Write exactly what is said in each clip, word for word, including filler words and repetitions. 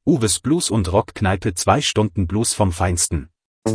Uwes Blues und Rockkneipe, zwei Stunden Blues vom Feinsten.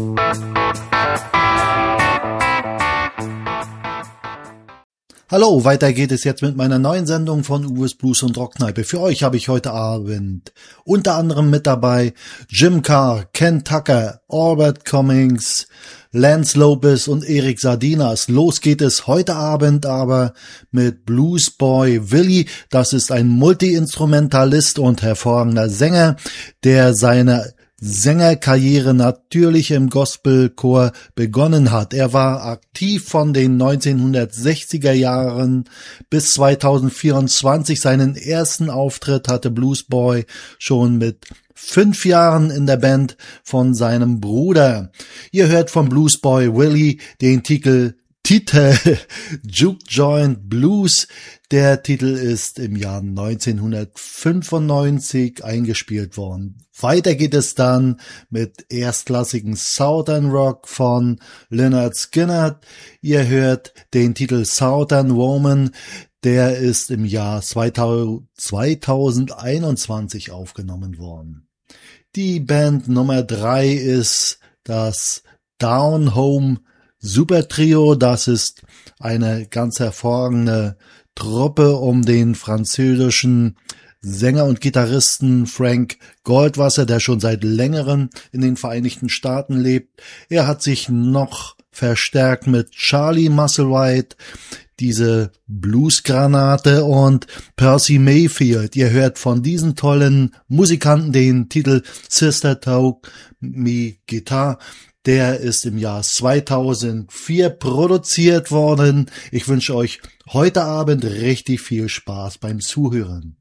Hallo, weiter geht es jetzt mit meiner neuen Sendung von Uwes Blues und Rockkneipe. Für euch habe ich heute Abend unter anderem mit dabei Jim Carr, Ken Tucker, Albert Cummings, Lance Lopez und Eric Sardinas. Los geht es heute Abend aber mit Bluesboy Willie. Das ist ein Multi-Instrumentalist und hervorragender Sänger, der seine Sängerkarriere natürlich im Gospelchor begonnen hat. Er war aktiv von den neunzehnhundertsechziger Jahren bis zweitausendvierundzwanzig. Seinen ersten Auftritt hatte Bluesboy schon mit fünf Jahren in der Band von seinem Bruder. Ihr hört von Bluesboy Willie den Titel Titel Juke Joint Blues. Der Titel ist im Jahr neunzehnhundertfünfundneunzig eingespielt worden. Weiter geht es dann mit erstklassigen Southern Rock von Lynyrd Skynyrd. Ihr hört den Titel Southern Woman. Der ist im Jahr zweitausendeinundzwanzig aufgenommen worden. Die Band Nummer drei ist das Down Home Super Trio. Das ist eine ganz hervorragende Truppe um den französischen Sänger und Gitarristen Frank Goldwasser, der schon seit längerem in den Vereinigten Staaten lebt. Er hat sich noch verstärkt mit Charlie Musselwhite, diese Bluesgranate, und Percy Mayfield. Ihr hört von diesen tollen Musikanten den Titel Sister Took Me Guitar. Der ist im Jahr zweitausendvier produziert worden. Ich wünsche euch heute Abend richtig viel Spaß beim Zuhören.